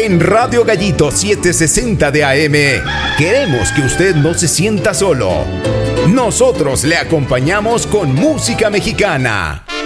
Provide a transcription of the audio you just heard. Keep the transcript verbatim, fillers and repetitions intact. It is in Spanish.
En Radio Gallito setecientos sesenta de A M, queremos que usted no se sienta solo. Nosotros le acompañamos con música mexicana.